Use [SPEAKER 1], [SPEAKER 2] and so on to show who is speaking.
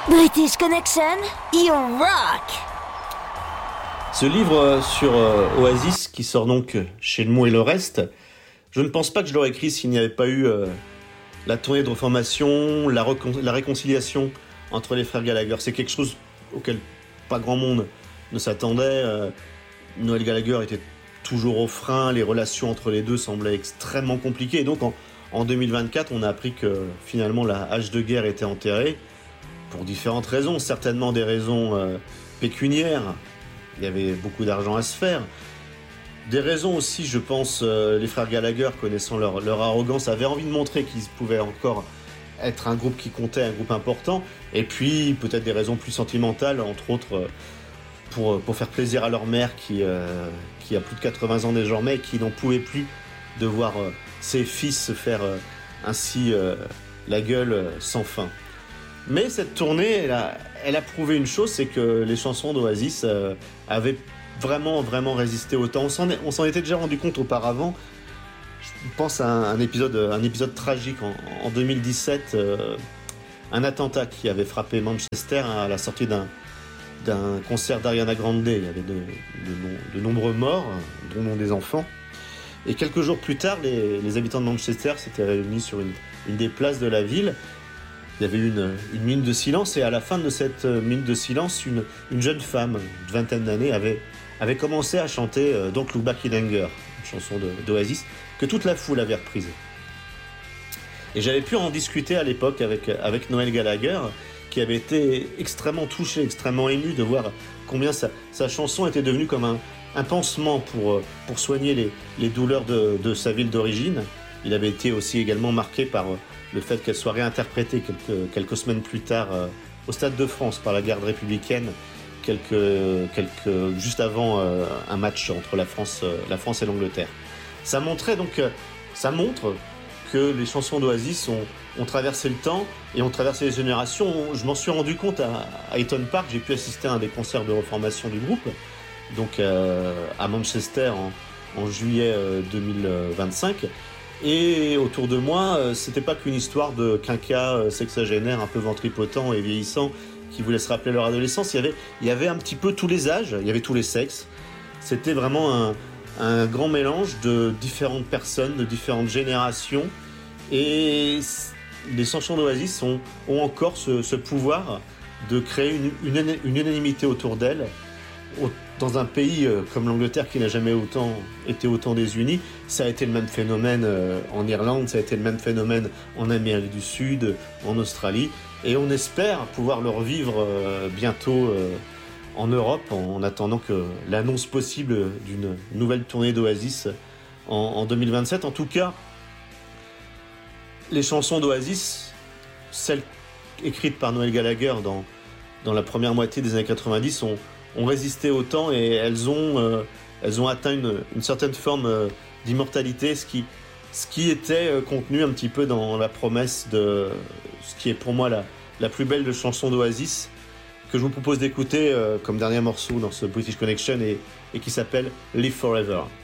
[SPEAKER 1] British Connection, you rock!
[SPEAKER 2] Ce livre sur Oasis, qui sort donc chez Le Mot et le Reste, je ne pense pas que je l'aurais écrit s'il n'y avait pas eu la tournée de reformation, la réconciliation entre les frères Gallagher. C'est quelque chose auquel pas grand monde ne s'attendait. Noël Gallagher était toujours au frein, les relations entre les deux semblaient extrêmement compliquées. Et donc en 2024, on a appris que finalement la hache de guerre était enterrée, pour différentes raisons, certainement des raisons pécuniaires. Il y avait beaucoup d'argent à se faire. Des raisons aussi, je pense, les frères Gallagher, connaissant leur arrogance, avaient envie de montrer qu'ils pouvaient encore être un groupe qui comptait, un groupe important. Et puis, peut-être des raisons plus sentimentales, entre autres, pour faire plaisir à leur mère qui a plus de 80 ans désormais et qui n'en pouvait plus de voir ses fils se faire ainsi la gueule sans fin. Mais cette tournée, elle a prouvé une chose, c'est que les chansons d'Oasis avaient vraiment résisté au temps. On s'en était déjà rendu compte auparavant. Je pense à un épisode tragique en 2017, un attentat qui avait frappé Manchester à la sortie d'un concert d'Ariana Grande. Il y avait de nombreux morts, dont des enfants. Et quelques jours plus tard, les habitants de Manchester s'étaient réunis sur une des places de la ville. Il y avait eu une minute de silence, et à la fin de cette minute de silence, une jeune femme de vingtaine d'années avait commencé à chanter Don't Look Back in Anger, une chanson d'Oasis, que toute la foule avait reprise. Et j'avais pu en discuter à l'époque avec Noël Gallagher, qui avait été extrêmement touché, extrêmement ému de voir combien sa chanson était devenue comme un pansement pour soigner les douleurs de sa ville d'origine. Il avait été aussi également marqué par le fait qu'elle soit réinterprétée quelques semaines plus tard au Stade de France par la garde républicaine, juste avant un match entre la France et l'Angleterre. Ça montre que les chansons d'Oasis ont traversé le temps et ont traversé les générations. Je m'en suis rendu compte à Eton Park. J'ai pu assister à un des concerts de reformation du groupe, donc à Manchester en juillet 2025. Et autour de moi, c'était pas qu'une histoire de quinquas sexagénaires un peu ventripotents et vieillissants qui voulaient se rappeler leur adolescence. Il y avait un petit peu tous les âges, il y avait tous les sexes. C'était vraiment un grand mélange de différentes personnes, de différentes générations. Et les chansons d'Oasis ont encore ce pouvoir de créer une unanimité autour d'elles. Dans un pays comme l'Angleterre qui n'a jamais été autant désuni. Ça a été le même phénomène en Irlande, ça a été le même phénomène en Amérique du Sud, en Australie. Et on espère pouvoir le revivre bientôt en Europe, en attendant que l'annonce possible d'une nouvelle tournée d'Oasis en 2027. En tout cas, les chansons d'Oasis, celles écrites par Noël Gallagher dans la première moitié des années 90, ont résisté au temps, et elles ont atteint une certaine forme d'immortalité, ce qui était contenu un petit peu dans la promesse de ce qui est pour moi la plus belle de chansons d'Oasis, que je vous propose d'écouter comme dernier morceau dans ce British Connection, et qui s'appelle Live Forever.